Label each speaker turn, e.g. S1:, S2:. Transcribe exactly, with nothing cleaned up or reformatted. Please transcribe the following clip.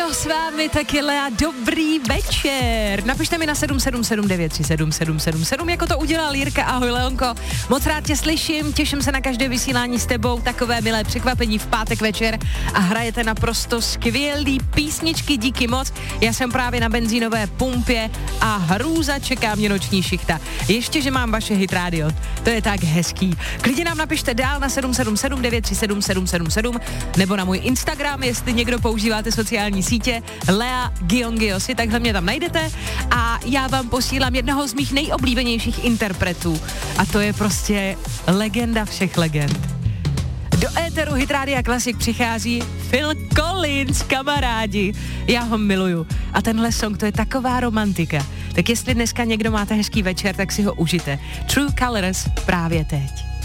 S1: Ano, s vámi taky Lea, dobrý večer. Napište mi na sedm sedm sedm devět tři sedm sedm sedm sedm, jako to udělal Jirka. Ahoj Leonko, moc rád tě slyším, těším se na každé vysílání s tebou, takové milé překvapení v pátek večer a hrajete naprosto skvělý písničky, díky moc. Já jsem právě na benzínové pumpě a hrůza čeká mě noční šichta. Ještě, že mám vaše hit rádio, to je tak hezký. Klidně nám napište dál na sedm sedm sedm devět tři sedm sedm sedm sedm nebo na můj Instagram, jestli někdo používáte sociální sítě, Lea Giongiossi, takhle mě tam najdete a já vám posílám jednoho z mých nejoblíbenějších interpretů a to je prostě legenda všech legend. Do éteru Hit Rádia Classic přichází Phil Collins, kamarádi. Já ho miluju. A tenhle song, to je taková romantika. Tak jestli dneska někdo máte hezký večer, tak si ho užijte. True Colors právě teď.